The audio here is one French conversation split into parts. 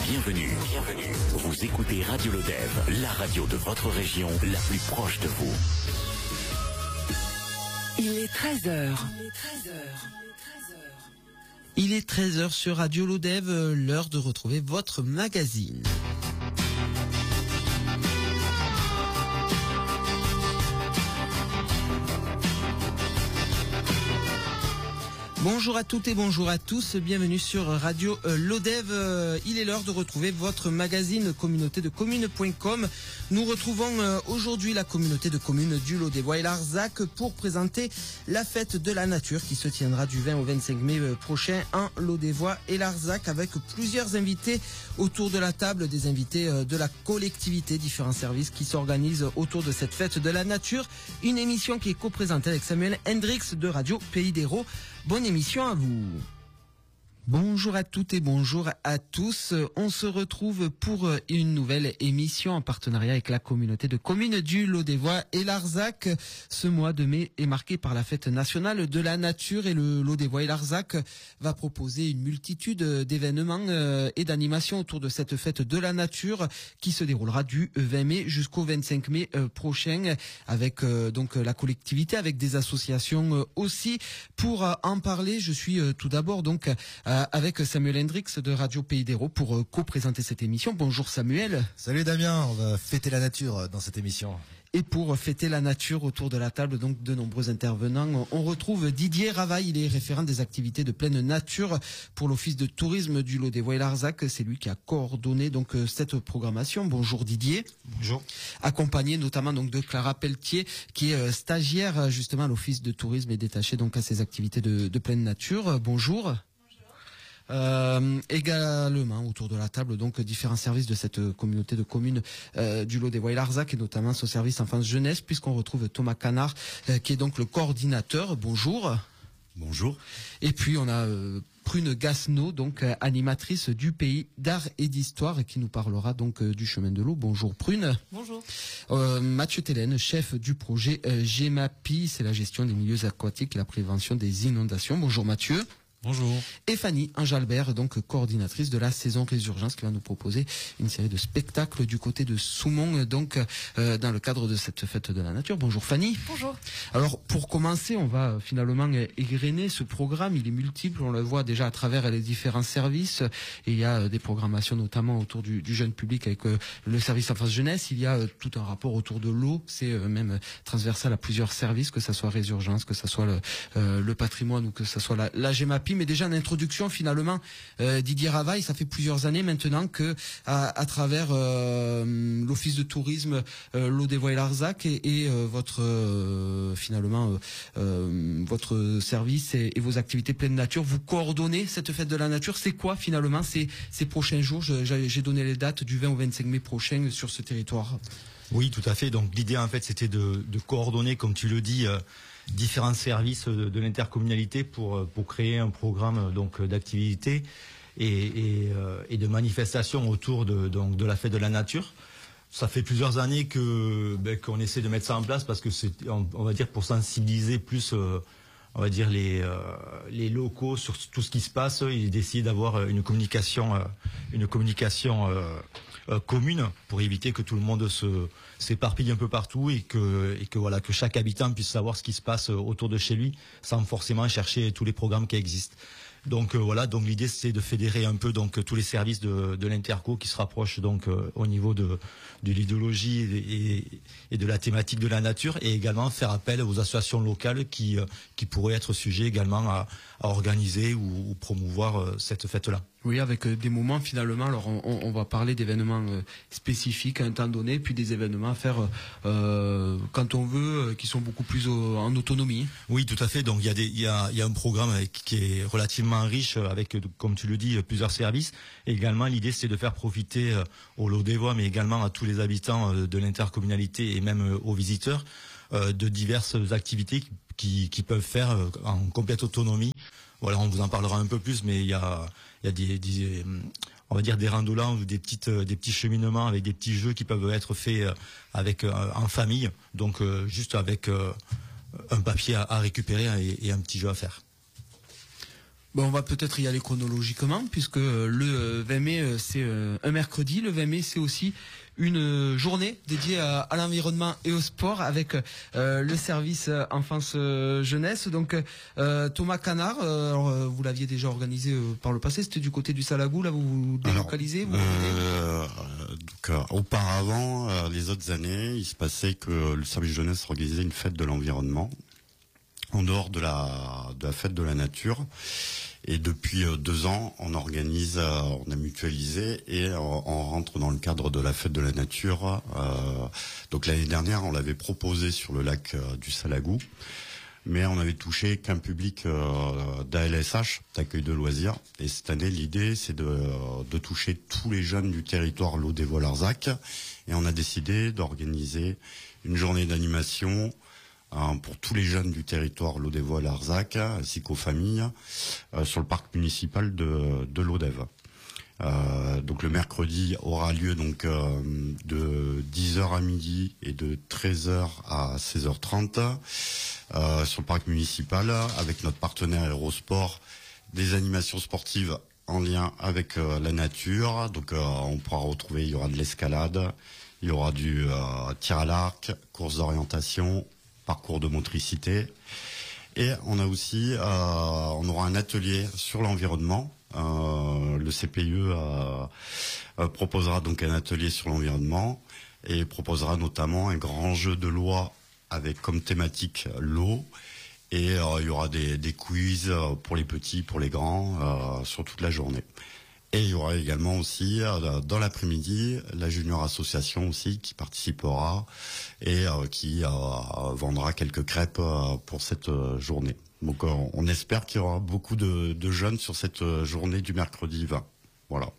Bienvenue. Vous écoutez Radio Lodève, la radio de votre région, la plus proche de vous. Il est 13h. Il est 13h sur Radio Lodève, l'heure de retrouver votre magazine. Bonjour à toutes et bonjour à tous, bienvenue sur Radio Lodève. Il est l'heure de retrouver votre magazine communauté de communes.com. Nous retrouvons aujourd'hui la communauté de communes du Lodévois et Larzac pour présenter la fête de la nature qui se tiendra du 20 au 25 mai prochain en Lodévois et Larzac avec plusieurs invités autour de la table, des invités de la collectivité, différents services qui s'organisent autour de cette fête de la nature. Une émission qui est co-présentée avec Samuel Hendrix de Radio Pays d'Hérault. Bonne émission à vous. Bonjour à toutes et bonjour à tous. On se retrouve pour une nouvelle émission en partenariat avec la communauté de communes du Lodévois et Larzac. Ce mois de mai est marqué par la fête nationale de la nature et le Lodévois et Larzac va proposer une multitude d'événements et d'animations autour de cette fête de la nature qui se déroulera du 20 mai jusqu'au 25 mai prochain avec donc la collectivité, avec des associations aussi. Pour en parler, je suis tout d'abord donc avec Samuel Hendrix de Radio Pays d'Hérault pour co-présenter cette émission. Bonjour Samuel. Salut Damien, on va fêter la nature dans cette émission. Et pour fêter la nature autour de la table, donc de nombreux intervenants, on retrouve Didier Ravaille, il est référent des activités de pleine nature pour l'Office de tourisme du Lodévois et Larzac. C'est lui qui a coordonné donc cette programmation. Bonjour Didier. Bonjour. Accompagné notamment donc de Clara Pelletier, qui est stagiaire justement à l'Office de tourisme et détachée donc à ces activités de pleine nature. Bonjour. Également autour de la table donc différents services de cette communauté de communes du Lodévois et Larzac et notamment ce service enfance jeunesse puisqu'on retrouve Thomas Canard qui est donc le coordinateur. Bonjour. Bonjour. Et puis on a Prune Gasneau, donc animatrice du pays d'art et d'histoire qui nous parlera donc du chemin de l'eau. Bonjour Prune. Bonjour. Mathieu Télène, chef du projet GEMAPI, c'est la gestion des milieux aquatiques et la prévention des inondations. Bonjour Mathieu. Bonjour. Et Fanny Ange-Albert, donc coordinatrice de la saison Résurgence, qui va nous proposer une série de spectacles du côté de Soumont, donc dans le cadre de cette fête de la nature. Bonjour Fanny. Bonjour. Alors pour commencer, on va finalement égrener ce programme. Il est multiple, on le voit déjà à travers les différents services. Et il y a des programmations notamment autour du jeune public avec le service enfance jeunesse. Il y a tout un rapport autour de l'eau. C'est même transversal à plusieurs services, que ça soit Résurgence, que ça soit le patrimoine ou que ça soit la GEMAPI. Mais déjà en introduction finalement, Didier Ravaille, ça fait plusieurs années maintenant que à travers l'Office de tourisme Lodévois et Larzac et votre finalement votre service et vos activités pleine nature, vous coordonnez cette fête de la nature. C'est quoi finalement ces prochains jours? J'ai donné les dates du 20 au 25 mai prochain sur ce territoire. Oui, tout à fait. Donc l'idée en fait c'était de coordonner, comme tu le dis, différents services de l'intercommunalité pour créer un programme donc d'activités et de manifestations autour de la fête de la nature. Ça fait plusieurs années qu'on essaie de mettre ça en place parce que c'est on va dire pour sensibiliser plus on va dire les locaux sur tout ce qui se passe et d'essayer d'avoir une communication commune pour éviter que tout le monde s'éparpille un peu partout et que voilà, que chaque habitant puisse savoir ce qui se passe autour de chez lui sans forcément chercher tous les programmes qui existent. Donc voilà, donc l'idée c'est de fédérer un peu donc tous les services de l'interco qui se rapprochent donc au niveau de l'idéologie et de la thématique de la nature, et également faire appel aux associations locales qui pourraient être sujets également à organiser ou promouvoir cette fête-là. Oui, avec des moments finalement, alors on va parler d'événements spécifiques à un temps donné, puis des événements à faire quand on veut, qui sont beaucoup plus en autonomie. Oui, tout à fait. Donc il y a un programme qui est relativement riche avec, comme tu le dis, plusieurs services. Et également, l'idée c'est de faire profiter aux Lodévois, mais également à tous les habitants de l'intercommunalité et même aux visiteurs de diverses activités qui peuvent faire en complète autonomie. Voilà, on vous en parlera un peu plus, mais il y a des on va dire des randolans ou des petits cheminements avec des petits jeux qui peuvent être faits avec en famille, donc juste avec un papier à récupérer et un petit jeu à faire. Bon, on va peut-être y aller chronologiquement, puisque le 20 mai, c'est un mercredi. Le 20 mai, c'est aussi une journée dédiée à l'environnement et au sport avec le service enfance-jeunesse. Donc, Thomas Canard, vous l'aviez déjà organisé par le passé, c'était du côté du Salagou, là vous vous délocalisez Auparavant, les autres années, il se passait que le service jeunesse organisait une fête de l'environnement en dehors de la fête de la nature. Et depuis 2 ans, on organise, on a mutualisé et on rentre dans le cadre de la fête de la nature. Donc l'année dernière, on l'avait proposé sur le lac du Salagou, mais on avait touché qu'un public d'ALSH, d'accueil de loisirs. Et cette année, l'idée, c'est de toucher tous les jeunes du territoire Lodévo-Larzac. Et on a décidé d'organiser une journée d'animation pour tous les jeunes du territoire Lodévo-Larzac, ainsi qu'aux familles, sur le parc municipal de Lodève. Donc le mercredi aura lieu donc de 10h à midi et de 13h à 16h30 sur le parc municipal, avec notre partenaire Aérosport, des animations sportives en lien avec la nature. Donc on pourra retrouver, il y aura de l'escalade, il y aura du tir à l'arc, course d'orientation, parcours de motricité, et on a aussi on aura un atelier sur l'environnement. Le CPE proposera donc un atelier sur l'environnement et proposera notamment un grand jeu de loi avec comme thématique l'eau, et il y aura des quiz pour les petits, pour les grands sur toute la journée. Et il y aura également aussi, dans l'après-midi, la Junior Association aussi qui participera et qui vendra quelques crêpes pour cette journée. Donc on espère qu'il y aura beaucoup de jeunes sur cette journée du mercredi 20. Voilà.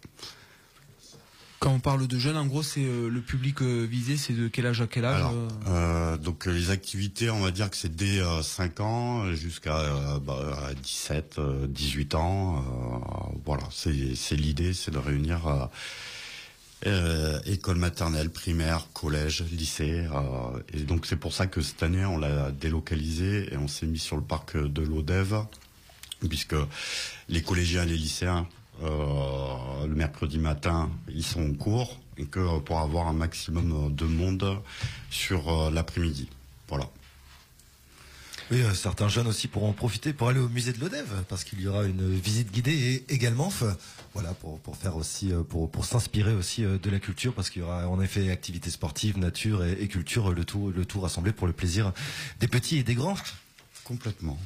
Quand on parle de jeunes, en gros, c'est le public visé, c'est de quel âge à quel âge? Donc les activités, on va dire que c'est dès 5 ans jusqu'à 17, 18 ans. Voilà, c'est l'idée, c'est de réunir école maternelle, primaire, collège, lycée. Et donc c'est pour ça que cette année, on l'a délocalisé et on s'est mis sur le parc de Lodève, puisque les collégiens et les lycéens, le mercredi matin, ils sont en cours, et que pour avoir un maximum de monde sur l'après-midi. Voilà. Oui, certains jeunes aussi pourront en profiter pour aller au musée de Lodève, parce qu'il y aura une visite guidée également, voilà, pour faire aussi, pour s'inspirer aussi de la culture, parce qu'il y aura en effet activités sportives, nature et culture, le tout rassemblé pour le plaisir des petits et des grands. Complètement.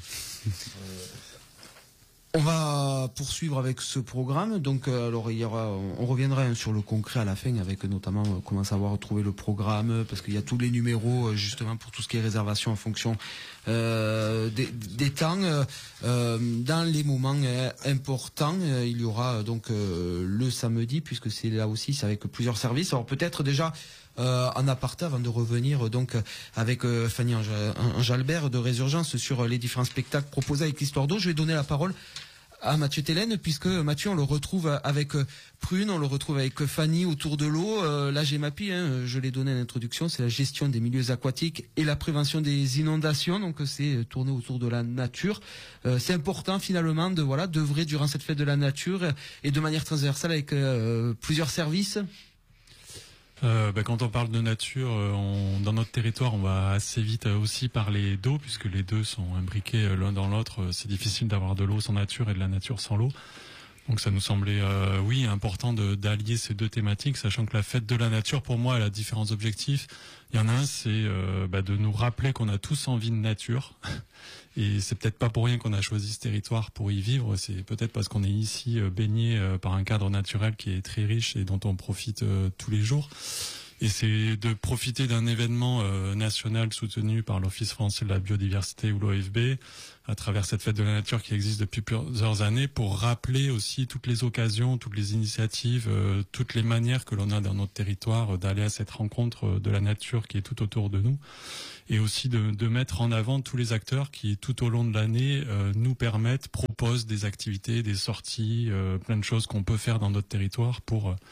On va poursuivre avec ce programme. Donc, alors on reviendra sur le concret à la fin, avec notamment comment savoir trouver le programme, parce qu'il y a tous les numéros justement pour tout ce qui est réservation en fonction des temps. Dans les moments importants, il y aura donc le samedi, puisque c'est là aussi, c'est avec plusieurs services. Alors peut-être déjà en aparté, avant de revenir donc avec Fanny Anjalbert de Résurgence sur les différents spectacles proposés avec l'Histoire d'eau, je vais donner la parole à Mathieu Télène, puisque Mathieu, on le retrouve avec Prune, on le retrouve avec Fanny autour de l'eau. La GEMAPI, je l'ai donné à l'introduction, c'est la gestion des milieux aquatiques et la prévention des inondations, donc c'est tourné autour de la nature. C'est important finalement d'œuvrer durant cette fête de la nature et de manière transversale avec plusieurs services. Quand on parle de nature, dans notre territoire, on va assez vite aussi parler d'eau, puisque les deux sont imbriqués l'un dans l'autre. C'est difficile d'avoir de l'eau sans nature et de la nature sans l'eau. Donc ça nous semblait, important d'allier ces deux thématiques, sachant que la fête de la nature, pour moi, elle a différents objectifs. Il y en a un, c'est de nous rappeler qu'on a tous envie de nature. Et c'est peut-être pas pour rien qu'on a choisi ce territoire pour y vivre. C'est peut-être parce qu'on est ici baigné par un cadre naturel qui est très riche et dont on profite tous les jours. Et c'est de profiter d'un événement national soutenu par l'Office français de la biodiversité ou l'OFB, à travers cette fête de la nature qui existe depuis plusieurs années, pour rappeler aussi toutes les occasions, toutes les initiatives, toutes les manières que l'on a dans notre territoire d'aller à cette rencontre de la nature qui est tout autour de nous. Et aussi de mettre en avant tous les acteurs qui, tout au long de l'année, nous proposent des activités, des sorties, plein de choses qu'on peut faire dans notre territoire pour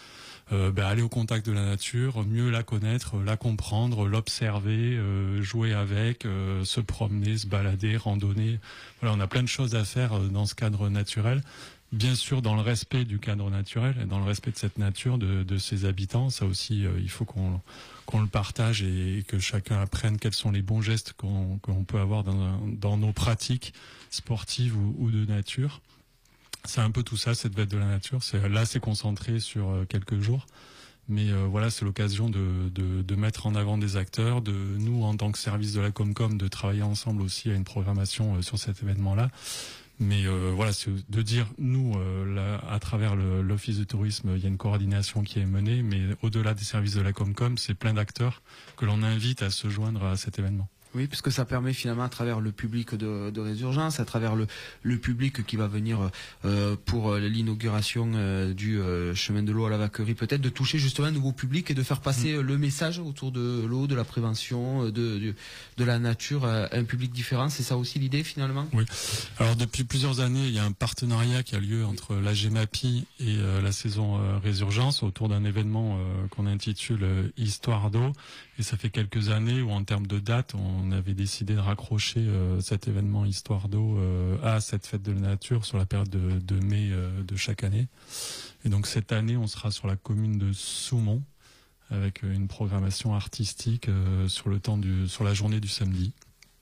aller au contact de la nature, mieux la connaître, la comprendre, l'observer, jouer avec, se promener, se balader, randonner. Voilà, on a plein de choses à faire dans ce cadre naturel. Bien sûr, dans le respect du cadre naturel et dans le respect de cette nature, de ses habitants. Ça aussi, il faut qu'on le partage et que chacun apprenne quels sont les bons gestes qu'on peut avoir dans nos pratiques sportives ou de nature. C'est un peu tout ça, cette fête de la nature. C'est concentré sur quelques jours. Mais voilà, c'est l'occasion de mettre en avant des acteurs, de nous, en tant que service de la Comcom, de travailler ensemble aussi à une programmation sur cet événement-là. Mais voilà, c'est de dire, nous, là, à travers l'Office de tourisme, il y a une coordination qui est menée, mais au-delà des services de la Comcom, c'est plein d'acteurs que l'on invite à se joindre à cet événement. Oui, parce que ça permet finalement à travers le public de Résurgence, à travers le public qui va venir pour l'inauguration du chemin de l'eau à la Vaquerie, peut-être de toucher justement un nouveau public et de faire passer le message autour de l'eau, de la prévention, de la nature à un public différent. C'est ça aussi l'idée finalement ? Oui. Alors depuis plusieurs années, il y a un partenariat qui a lieu entre la GEMAPI et la saison Résurgence autour d'un événement qu'on intitule Histoire d'eau. Et ça fait quelques années où en termes de date, on avait décidé de raccrocher cet événement Histoire d'eau à cette fête de la nature sur la période de mai de chaque année. Et donc cette année, on sera sur la commune de Soumont avec une programmation artistique sur la journée du samedi.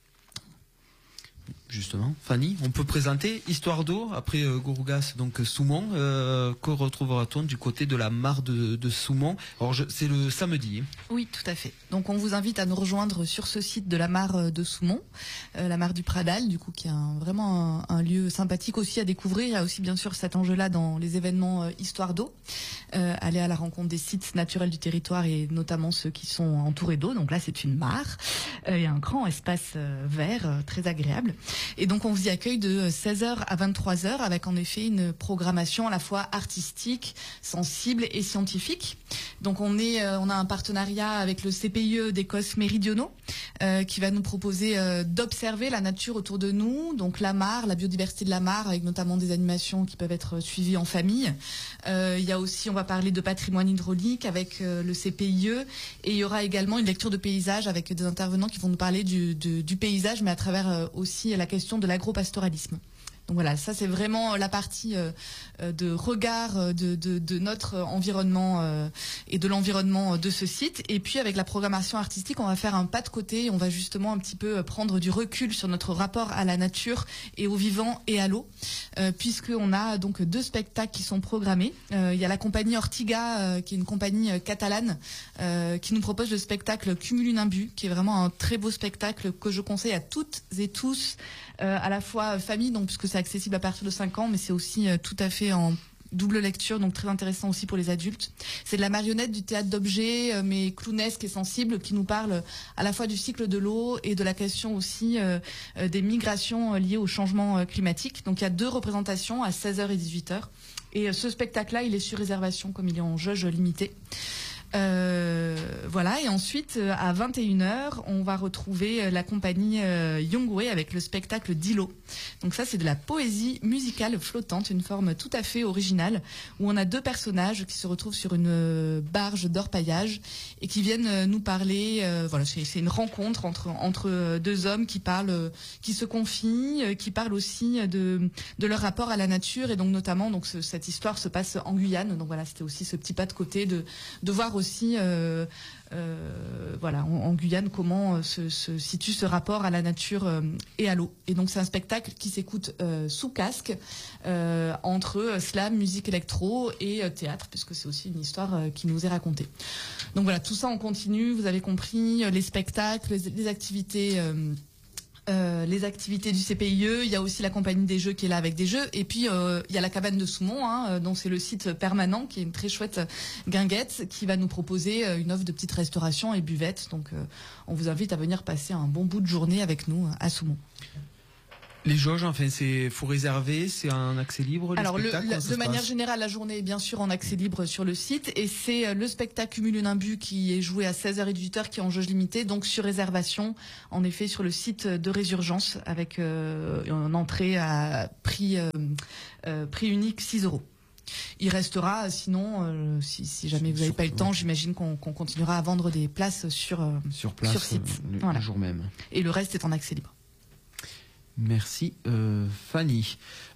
Justement, Fanny, on peut présenter Histoire d'eau après Gourougas, donc Soumont, que retrouvera-t-on du côté de la mare de Soumont. Alors c'est le samedi. Oui, tout à fait. Donc on vous invite à nous rejoindre sur ce site de la mare de Soumont, la mare du Pradal, du coup, qui est vraiment un lieu sympathique aussi à découvrir. Il y a aussi bien sûr cet enjeu-là dans les événements Histoire d'eau, aller à la rencontre des sites naturels du territoire et notamment ceux qui sont entourés d'eau. Donc là, c'est une mare. Il y a un grand espace vert très agréable. Et donc on vous y accueille de 16h à 23h avec en effet une programmation à la fois artistique, sensible et scientifique. Donc on a un partenariat avec le CPIE d'Écosse méridionaux qui va nous proposer d'observer la nature autour de nous, donc la mare, la biodiversité de la mare avec notamment des animations qui peuvent être suivies en famille. Il y a aussi, on va parler de patrimoine hydraulique avec le CPIE et il y aura également une lecture de paysage avec des intervenants qui vont nous parler du paysage mais à travers aussi la question de l'agropastoralisme. Donc voilà, ça c'est vraiment la partie de regard de notre environnement et de l'environnement de ce site. Et puis avec la programmation artistique, on va faire un pas de côté. On va justement un petit peu prendre du recul sur notre rapport à la nature et au vivant et à l'eau, puisqu'on a donc 2 spectacles qui sont programmés. Il y a la compagnie Ortiga, qui est une compagnie catalane, qui nous propose le spectacle Cumulunimbu, qui est vraiment un très beau spectacle que je conseille à toutes et tous, à la fois famille, donc puisque c'est accessible à partir de 5 ans, mais c'est aussi tout à fait en double lecture, donc très intéressant aussi pour les adultes. C'est de la marionnette, du théâtre d'objets, mais clownesque et sensible, qui nous parle à la fois du cycle de l'eau et de la question aussi des migrations liées au changement climatique. Donc il y a 2 représentations à 16h et 18h. Et ce spectacle-là, il est sur réservation, comme il est en jauge limitée. Voilà, et ensuite à 21h on va retrouver la compagnie Yongwe avec le spectacle Dilo. Donc ça c'est de la poésie musicale flottante, une forme tout à fait originale où on a 2 personnages qui se retrouvent sur une barge d'orpaillage et qui viennent nous parler, voilà, c'est une rencontre entre 2 hommes qui parlent, qui se confient, qui parlent aussi de leur rapport à la nature et donc notamment donc cette histoire se passe en Guyane. Donc voilà, c'était aussi ce petit pas de côté de voir aussi voilà, en Guyane comment se situe ce rapport à la nature et à l'eau. Et donc c'est un spectacle qui s'écoute sous casque entre slam, musique électro et théâtre, puisque c'est aussi une histoire qui nous est racontée. Donc voilà, tout ça en continu, vous avez compris, les spectacles, les activités du CPIE, il y a aussi la compagnie des jeux qui est là avec des jeux, et puis il y a la cabane de Soumont, dont c'est le site permanent, qui est une très chouette guinguette, qui va nous proposer une offre de petite restauration et buvette. Donc on vous invite à venir passer un bon bout de journée avec nous à Soumont. Les jauges, enfin, faut réserver, c'est un accès libre. Alors, de manière générale, la journée est bien sûr en accès libre sur le site, et c'est le spectacle Cumulunimbu qui est joué à 16h et 18h qui est en jauge limitée, donc sur réservation, en effet, sur le site de Résurgence, avec une entrée à prix unique 6 €. Il restera, sinon, si jamais vous n'avez pas eu le temps, j'imagine qu'on continuera à vendre des places sur site. Le jour même. Et le reste est en accès libre. Merci Fanny.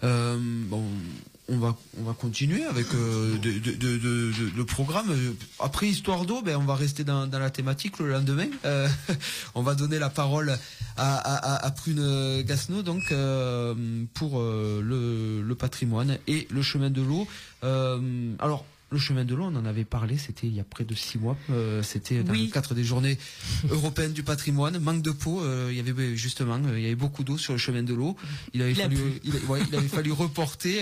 On va continuer avec le programme. Après Histoire d'eau, on va rester dans la thématique le lendemain. On va donner la parole à Prune Gasneau donc pour le patrimoine et le chemin de l'eau. Alors le chemin de l'eau, on en avait parlé, c'était il y a près de 6 mois. C'était dans le cadre des journées européennes du patrimoine. Manque de peau, il y avait beaucoup d'eau sur le chemin de l'eau. Il avait fallu reporter.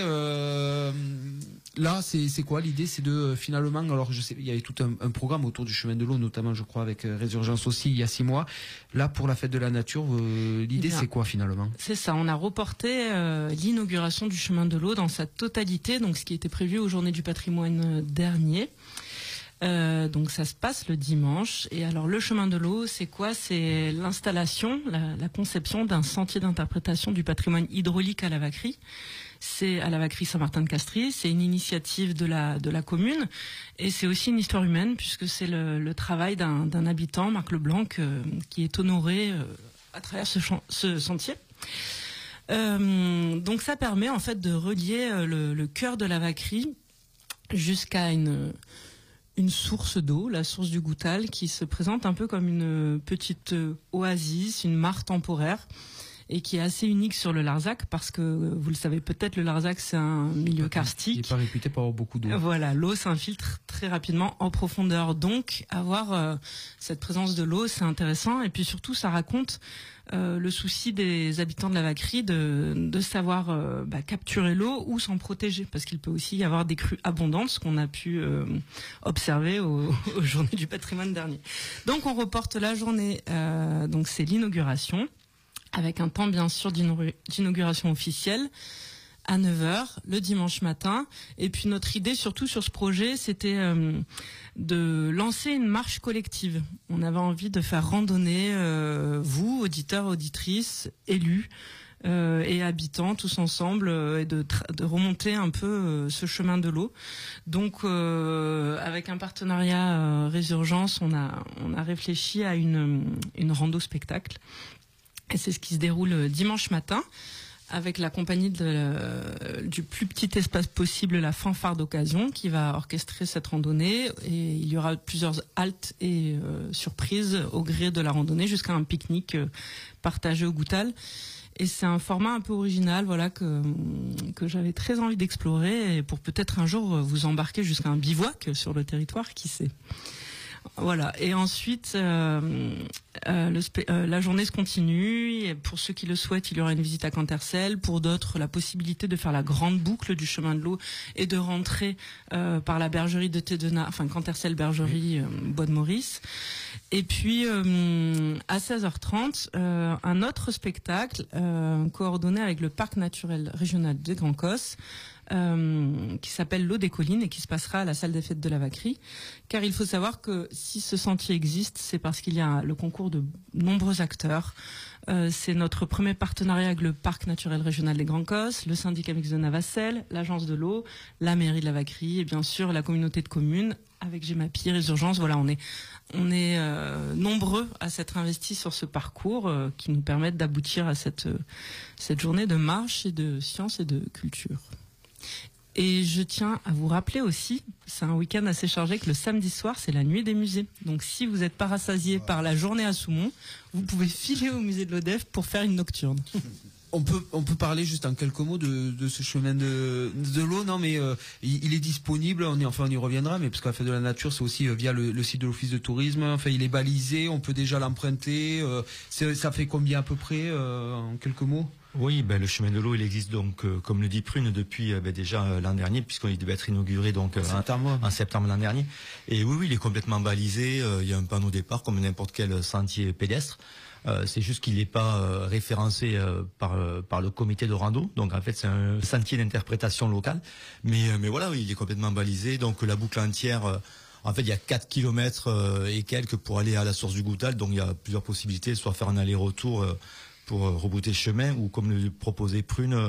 Là, c'est quoi l'idée? C'est de finalement, alors je sais, il y avait tout un programme autour du chemin de l'eau, notamment je crois avec Résurgence aussi il y a 6 mois. Là, pour la fête de la nature, l'idée c'est quoi finalement? C'est ça, on a reporté l'inauguration du chemin de l'eau dans sa totalité, donc ce qui était prévu aux Journées du patrimoine dernier. Donc ça se passe le dimanche. Et alors le chemin de l'eau, c'est quoi? C'est l'installation, la conception d'un sentier d'interprétation du patrimoine hydraulique à la Vacquerie. C'est à la Vacquerie Saint-Martin-de-Castries. C'est une initiative de la commune et c'est aussi une histoire humaine puisque c'est le travail d'un habitant, Marc Leblanc, qui est honoré à travers ce sentier. Donc ça permet en fait de relier le cœur de la Vacquerie jusqu'à une source d'eau, la source du Goutal, qui se présente un peu comme une petite oasis, une mare temporaire, et qui est assez unique sur le Larzac, parce que, vous le savez peut-être, le Larzac, c'est un milieu karstique. Il n'est pas réputé pour avoir beaucoup d'eau. Voilà, l'eau s'infiltre très rapidement en profondeur. Donc, avoir cette présence de l'eau, c'est intéressant. Et puis surtout, ça raconte le souci des habitants de la Vacquerie de savoir capturer l'eau ou s'en protéger, parce qu'il peut aussi y avoir des crues abondantes, ce qu'on a pu observer aux Journées du patrimoine dernier. Donc, on reporte la journée, donc c'est l'inauguration, avec un temps bien sûr d'inauguration officielle à 9h le dimanche matin. Et puis notre idée surtout sur ce projet, c'était de lancer une marche collective. On avait envie de faire randonner vous, auditeurs, auditrices, élus et habitants tous ensemble et de remonter un peu ce chemin de l'eau. Donc avec un partenariat Résurgence, on a réfléchi à une rando spectacle. Et c'est ce qui se déroule dimanche matin avec la compagnie du plus petit espace possible, la Fanfare d'Occasion, qui va orchestrer cette randonnée. Et il y aura plusieurs haltes et surprises au gré de la randonnée jusqu'à un pique-nique partagé au Goutal. Et c'est un format un peu original, voilà, que j'avais très envie d'explorer et pour peut-être un jour vous embarquer jusqu'à un bivouac sur le territoire, qui sait. Voilà. Et ensuite, la journée se continue. Et pour ceux qui le souhaitent, il y aura une visite à Cantercel. Pour d'autres, la possibilité de faire la grande boucle du chemin de l'eau et de rentrer par la bergerie de Thédenard, enfin Cantercel bergerie, Bois de Maurice. Et puis à 16h30, un autre spectacle coordonné avec le parc naturel régional des Grands Cosses, qui s'appelle l'eau des collines et qui se passera à la salle des fêtes de la Vacquerie. Car il faut savoir que si ce sentier existe, c'est parce qu'il y a le concours de nombreux acteurs. C'est notre premier partenariat avec le parc naturel régional des Grands Cosses, le syndicat mixte de Navacelles, l'agence de l'eau, la mairie de la Vacquerie et bien sûr la communauté de communes avec Gemapi, Résurgence. Voilà, on est nombreux à s'être investis sur ce parcours qui nous permettent d'aboutir à cette journée de marche et de science et de culture. Et je tiens à vous rappeler aussi, c'est un week-end assez chargé, que le samedi soir, c'est la nuit des musées. Donc si vous êtes pas rassasié par la journée à Soumont, vous pouvez filer au musée de l'Odève pour faire une nocturne. On peut parler juste en quelques mots de ce chemin de l'eau, non mais il est disponible, on y reviendra, mais parce que la fête de la nature c'est aussi via le site de l'office de tourisme, enfin il est balisé, on peut déjà l'emprunter, ça fait combien à peu près en quelques mots? Oui, le chemin de l'eau, il existe donc, comme le dit Prune, depuis déjà l'an dernier, puisqu'il devait être inauguré donc en septembre l'an dernier. Et oui, il est complètement balisé. Il y a un panneau départ comme n'importe quel sentier pédestre. C'est juste qu'il n'est pas référencé par le comité de rando. Donc en fait, c'est un sentier d'interprétation locale. Mais voilà, oui, il est complètement balisé. Donc la boucle entière. En fait, il y a 4 kilomètres et quelques pour aller à la source du Goutal. Donc il y a plusieurs possibilités, soit faire un aller-retour pour rebrouter le chemin, ou comme le proposait Prune,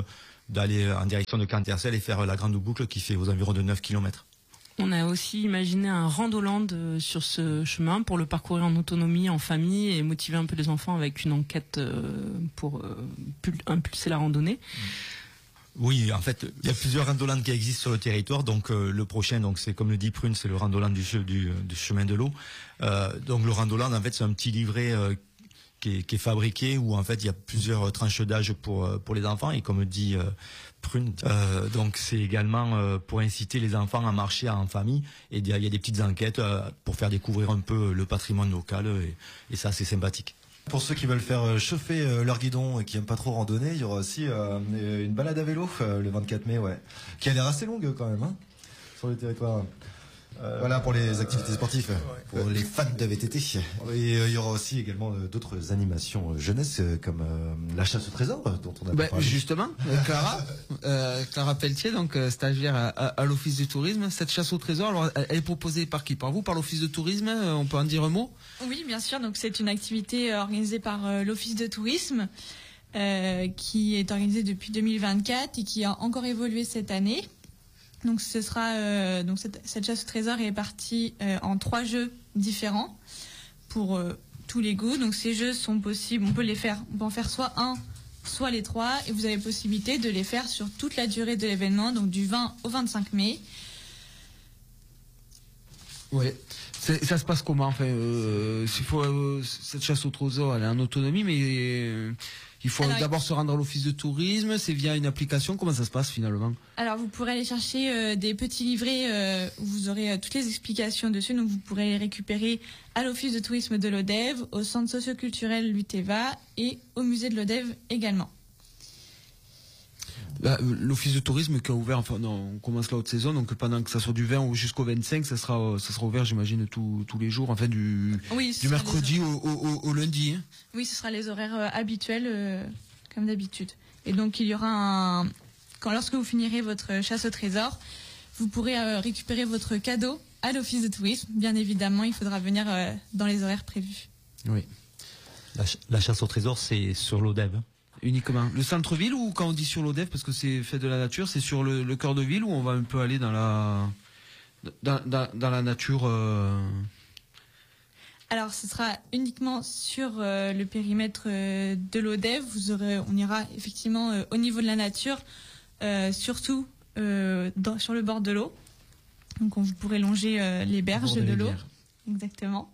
d'aller en direction de Cantercel et faire la grande boucle qui fait aux environs de 9 km. On a aussi imaginé un randoland sur ce chemin pour le parcourir en autonomie, en famille et motiver un peu les enfants avec une enquête pour impulser la randonnée. Oui, en fait, il y a plusieurs randolands qui existent sur le territoire. Donc le prochain, donc c'est comme le dit Prune, c'est le randoland du chemin de l'eau. Donc le randoland, en fait, c'est un petit livret qui est fabriqué où en fait il y a plusieurs tranches d'âge pour les enfants et comme dit Prune, donc c'est également pour inciter les enfants à marcher en famille et il y a des petites enquêtes pour faire découvrir un peu le patrimoine local et ça c'est sympathique. Pour ceux qui veulent faire chauffer leur guidon et qui aiment pas trop randonner, il y aura aussi une balade à vélo le 24 mai, ouais, qui a l'air assez longue quand même, hein, sur le territoire. Voilà pour les activités sportives, pour les fans de VTT. Et il y aura aussi également d'autres animations jeunesse comme la chasse au trésor dont on a parlé. Justement, Clara Pelletier, donc stagiaire à l'Office du tourisme. Cette chasse au trésor, alors, elle est proposée par qui? Par vous, par l'Office de tourisme? On peut en dire un mot? Oui, bien sûr. Donc c'est une activité organisée par l'Office de tourisme qui est organisée depuis 2024 et qui a encore évolué cette année. Donc ce sera donc cette chasse au trésor est partie en 3 jeux différents pour tous les goûts. Donc ces jeux sont possibles, on peut en faire soit un, soit les 3 et vous avez possibilité de les faire sur toute la durée de l'événement, donc du 20 au 25 mai. Ouais. Ça se passe comment? Enfin, cette chasse au trésor, elle est en autonomie, mais il faut d'abord se rendre à l'office de tourisme. C'est via une application. Comment ça se passe finalement? Alors vous pourrez aller chercher des petits livrets où vous aurez toutes les explications dessus. Donc vous pourrez les récupérer à l'office de tourisme de l'Odève, au centre socioculturel Luteva et au musée de l'Odève également. L'office de tourisme qui a ouvert, enfin non, on commence la haute saison, donc pendant que ça soit du 20 jusqu'au 25, ça sera ouvert, j'imagine, tous les jours, enfin du mercredi au lundi. Hein. Oui, ce sera les horaires habituels, comme d'habitude. Et donc il y aura lorsque vous finirez votre chasse au trésor, vous pourrez récupérer votre cadeau à l'office de tourisme. Bien évidemment, il faudra venir dans les horaires prévus. Oui. La chasse au trésor, c'est sur l'Odève. Uniquement. Le centre-ville ou quand on dit sur l'Odève, parce que c'est fait de la nature, c'est sur le cœur de ville où on va un peu aller dans la nature Alors ce sera uniquement sur le périmètre de l'Odève. On ira effectivement au niveau de la nature, surtout sur le bord de l'eau. Donc vous pourrez longer les berges de l'eau. Exactement.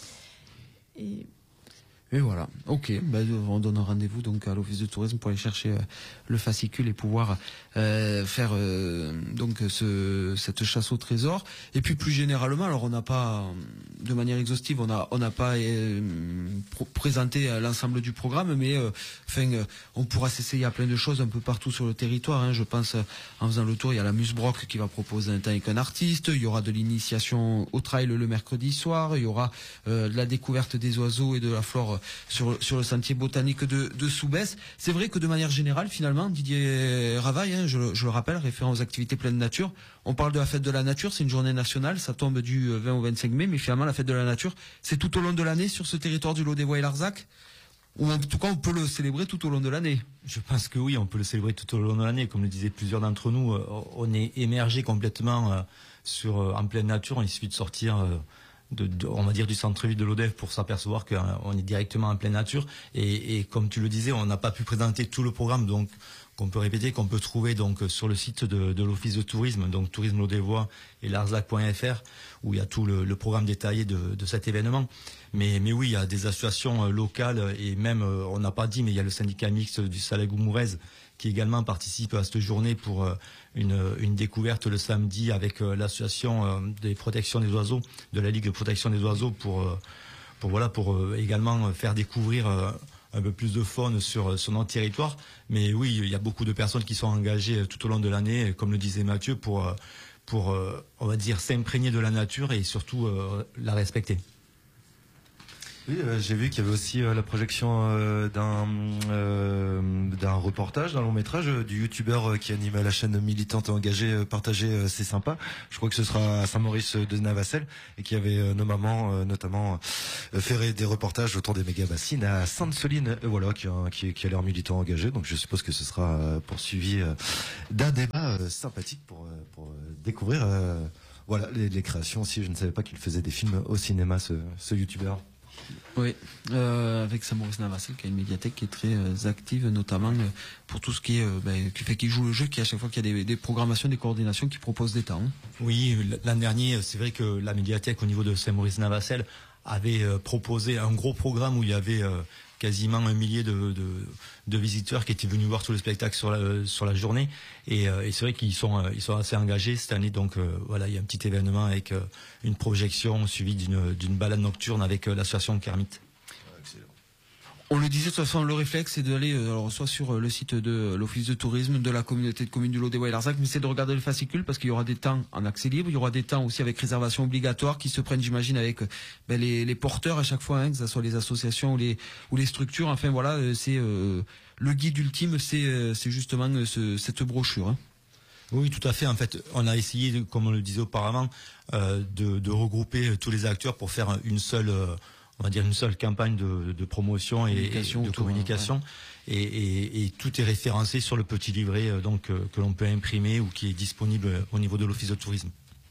Et voilà, ok, on donne rendez-vous donc à l'office de tourisme pour aller chercher le fascicule et pouvoir faire donc cette chasse au trésor. Et puis plus généralement, alors on n'a pas, de manière exhaustive, on n'a pas présenté l'ensemble du programme, mais on pourra s'essayer à plein de choses un peu partout sur le territoire. Hein. Je pense en faisant le tour, il y a la Musbrock qui va proposer un temps avec un artiste, il y aura de l'initiation au trail le mercredi soir, il y aura de la découverte des oiseaux et de la flore sur le sentier botanique de Soubès. C'est vrai que de manière générale, finalement, Didier Ravaille, hein, je le rappelle, référent aux activités pleine nature, on parle de la fête de la nature, c'est une journée nationale, ça tombe du 20 au 25 mai, mais finalement la fête de la nature, c'est tout au long de l'année sur ce territoire du Lot-des-Voix et Larzac, ou en tout cas on peut le célébrer tout au long de l'année. Je pense que oui, on peut le célébrer tout au long de l'année. Comme le disaient plusieurs d'entre nous, on est émergé complètement en pleine nature, il suffit de sortir... on va dire du centre-ville de l'Odève pour s'apercevoir qu'on est directement en pleine nature et comme tu le disais, on n'a pas pu présenter tout le programme donc qu'on peut répéter, qu'on peut trouver donc sur le site de l'office de tourisme, donc tourisme Lot-des-Voix et larzac.fr où il y a tout le programme détaillé de cet événement. Mais oui, il y a des associations locales et même, on n'a pas dit, mais il y a le syndicat mixte du Salègue-Mourez qui également participe à cette journée pour une découverte le samedi avec l'association des protections des oiseaux, de la Ligue de protection des oiseaux pour également faire découvrir un peu plus de faune sur notre territoire. Mais oui, il y a beaucoup de personnes qui sont engagées tout au long de l'année, comme le disait Mathieu, pour on va dire, s'imprégner de la nature et surtout la respecter. Oui, j'ai vu qu'il y avait aussi la projection d'un reportage, d'un long métrage du youtubeur qui anime la chaîne militante engagée Partager, c'est sympa. Je crois que ce sera à Saint-Maurice de Navacelles et qui avait notamment fait des reportages autour des méga-bassines à Sainte-Soline, voilà, qui a l'air militant engagé. Donc je suppose que ce sera poursuivi d'un débat sympathique pour découvrir voilà les créations aussi. Je ne savais pas qu'il faisait des films au cinéma, ce youtubeur. Oui, avec Saint-Maurice Navacelles qui a une médiathèque qui est très active, notamment pour tout ce qui est qui joue le jeu, qui à chaque fois qu'il y a des programmations, des coordinations, qui propose des temps. Oui, l'an dernier, c'est vrai que la médiathèque au niveau de Saint-Maurice Navacelles avait proposé un gros programme où il y avait quasiment 1 millier de visiteurs qui étaient venus voir tout le spectacle sur la journée, et c'est vrai qu'ils sont assez engagés cette année. Donc voilà, il y a un petit événement avec une projection suivie d'une balade nocturne avec l'association Kermit. On le disait, de toute façon, le réflexe, c'est d'aller soit sur le site de l'Office de tourisme de la communauté de communes du Lot-des-Bois et Larzac, mais c'est de regarder le fascicule, parce qu'il y aura des temps en accès libre, il y aura des temps aussi avec réservation obligatoire qui se prennent, j'imagine, avec les porteurs à chaque fois, hein, que ce soit les associations ou les structures. Enfin voilà, c'est le guide ultime, c'est justement cette brochure. Hein. Oui, tout à fait. En fait, on a essayé, comme on le disait auparavant, de regrouper tous les acteurs pour faire une seule campagne de promotion et de communication. Ouais. Et tout est référencé sur le petit livret que l'on peut imprimer ou qui est disponible au niveau de l'Office de tourisme.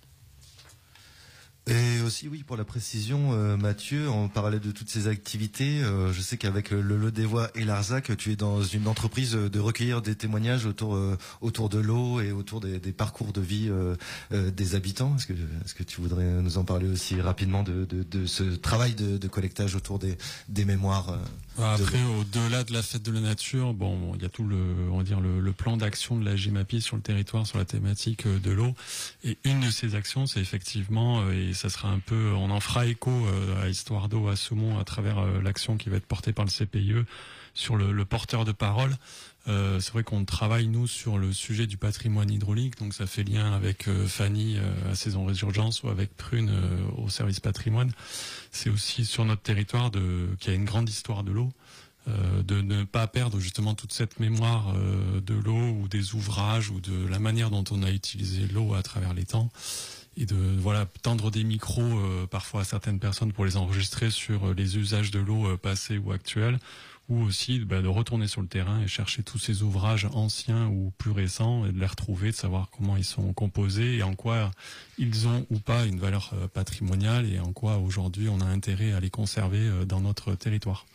Et aussi, oui, pour la précision, Mathieu, en parallèle de toutes ces activités, je sais qu'avec le Lot-des-Voix et Larzac, tu es dans une entreprise de recueillir des témoignages autour de l'eau et autour des parcours de vie des habitants. Est-ce que tu voudrais nous en parler aussi rapidement de ce travail de collectage autour des mémoires Après, au-delà de la fête de la nature, il y a tout le plan d'action de la GEMAPI sur le territoire sur la thématique de l'eau. Et une de ces actions, c'est effectivement, et ça sera un peu, on en fera écho à Histoire d'eau à Saumont à travers l'action qui va être portée par le CPIE sur le porteur de parole. C'est vrai qu'on travaille, nous, sur le sujet du patrimoine hydraulique, donc ça fait lien avec Fanny à Saison Résurgence ou avec Prune au service patrimoine. C'est aussi sur notre territoire qu'il y a une grande histoire de l'eau, de ne pas perdre justement toute cette mémoire de l'eau ou des ouvrages ou de la manière dont on a utilisé l'eau à travers les temps, et de tendre des micros parfois à certaines personnes pour les enregistrer sur les usages de l'eau passés ou actuels, ou aussi de retourner sur le terrain et chercher tous ces ouvrages anciens ou plus récents et de les retrouver, de savoir comment ils sont composés et en quoi ils ont ou pas une valeur patrimoniale et en quoi aujourd'hui on a intérêt à les conserver dans notre territoire.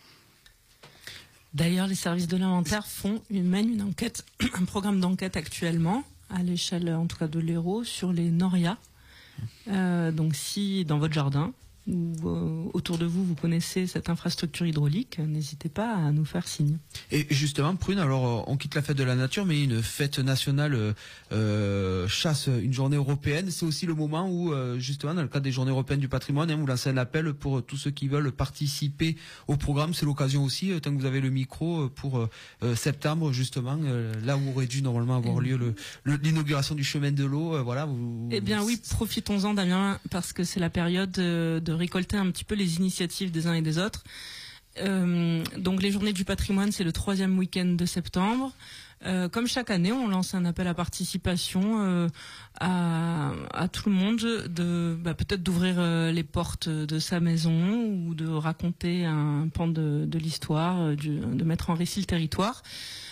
D'ailleurs, les services de l'inventaire mènent une enquête, un programme d'enquête actuellement, à l'échelle en tout cas de l'Hérault, sur les norias. Donc si dans votre jardin ou autour de vous connaissez cette infrastructure hydraulique, n'hésitez pas à nous faire signe. Et justement, Prune, alors on quitte la fête de la nature, mais une fête nationale chasse, une journée européenne, c'est aussi le moment où justement dans le cadre des journées européennes du patrimoine, vous lancez un appel pour tous ceux qui veulent participer au programme. C'est l'occasion aussi, tant que vous avez le micro, pour septembre justement, là où aurait dû normalement avoir lieu l'inauguration du chemin de l'eau. Eh bien oui, profitons-en, Damien, parce que c'est la période de récolter un petit peu les initiatives des uns et des autres. Donc les journées du patrimoine, c'est le 3e week-end de septembre. Comme chaque année, on lance un appel à participation à tout le monde, peut-être d'ouvrir les portes de sa maison ou de raconter un pan de l'histoire, de mettre en récit le territoire.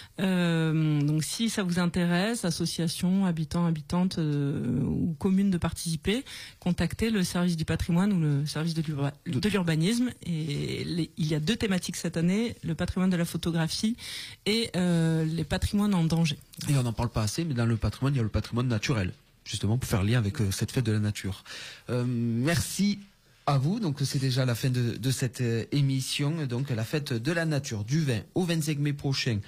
Donc si ça vous intéresse, associations, habitants, habitantes ou communes, de participer, contactez le service du patrimoine ou le service de l'urbanisme. Et il y a 2 thématiques cette année, le patrimoine de la photographie et les patrimoines en danger. Et on n'en parle pas assez, mais dans le patrimoine, il y a le patrimoine naturel, justement pour faire lien avec cette fête de la nature. Merci à vous. Donc c'est déjà la fin de cette émission, donc la fête de la nature du 20 au 25 mai prochain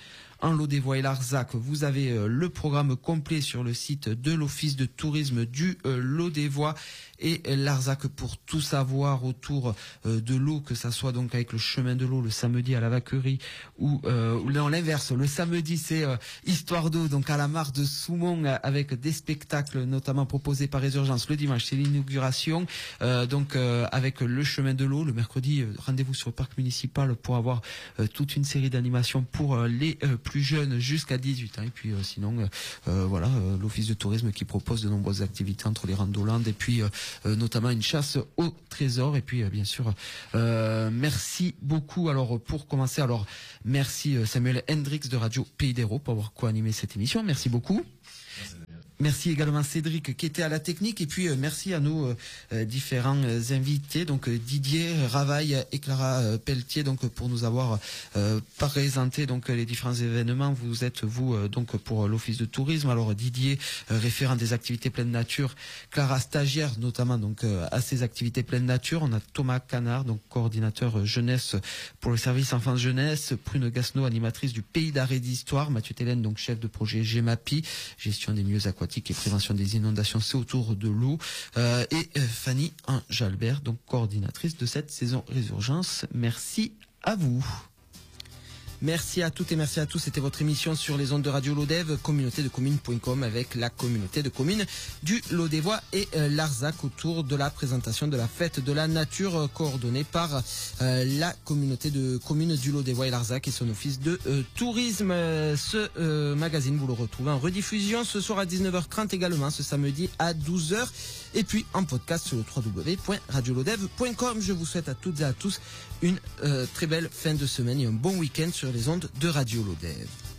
en Lodévois et Larzac. Vous avez le programme complet sur le site de l'Office de tourisme du Lodévois et Larzac pour tout savoir autour de l'eau, que ça soit donc avec le chemin de l'eau le samedi à la Vaquerie ou non, l'inverse, le samedi c'est Histoire d'eau donc à la mare de Soumont avec des spectacles notamment proposés par Résurgence. Le dimanche c'est l'inauguration donc avec le chemin de l'eau. Le mercredi rendez-vous sur le parc municipal pour avoir toute une série d'animations pour les plus jeunes jusqu'à 18 ans et puis sinon voilà l'Office de tourisme qui propose de nombreuses activités entre les randolandes et puis notamment une chasse au trésor. Et puis bien sûr merci beaucoup. Alors pour commencer, alors merci Samuel Hendrix de Radio Pays d'Hérault pour avoir co-animé cette émission. Merci beaucoup. Merci également Cédric qui était à la technique et puis merci à nos différents invités, donc Didier Ravaille et Clara Pelletier, donc pour nous avoir présenté donc les différents événements. Vous êtes donc pour l'Office de tourisme. Alors Didier référent des activités pleine nature, Clara stagiaire notamment donc à ces activités pleine nature. On a Thomas Canard donc coordinateur jeunesse pour le service enfance jeunesse, Prune Gasneau animatrice du Pays d'art et d'histoire, Mathieu Télène donc chef de projet GEMAPI, gestion des milieux aquatiques et prévention des inondations, c'est autour de l'eau, et Fanny Jalbert, donc coordinatrice de cette saison Résurgence. Merci à vous. Merci à toutes et merci à tous. C'était votre émission sur les ondes de Radio Lodève, communautédecommunes.com avec la communauté de communes du Lodévois et Larzac autour de la présentation de la fête de la nature coordonnée par la communauté de communes du Lodévois et Larzac et son office de tourisme. Ce magazine, vous le retrouvez en rediffusion ce soir à 19h30 également, ce samedi à 12h et puis en podcast sur le www.radiolodève.com. Je vous souhaite à toutes et à tous une très belle fin de semaine et un bon week-end sur les ondes de Radio Lodève.